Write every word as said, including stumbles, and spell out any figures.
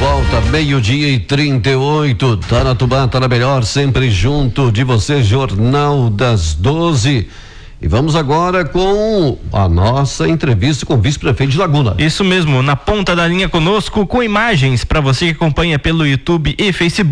volta, meio-dia e trinta e oito. Tá na Tubá, tá na melhor, sempre junto de você, Jornal das doze. E vamos agora com a nossa entrevista com o vice-prefeito de Laguna. Isso mesmo, na ponta da linha conosco, com imagens para você que acompanha pelo YouTube e Facebook.